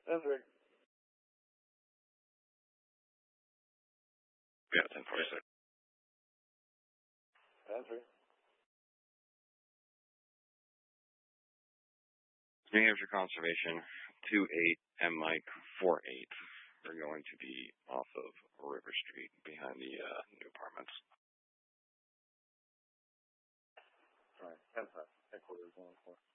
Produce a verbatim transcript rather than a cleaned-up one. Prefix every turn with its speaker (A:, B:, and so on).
A: ten three.
B: Yeah, ten forty-six.
A: ten three.
B: New Hampshire Conservation, two eight, M Mike, four eight. They're going to be off of River Street behind the uh, new apartments.
A: All right, ten five. Headquarters one four.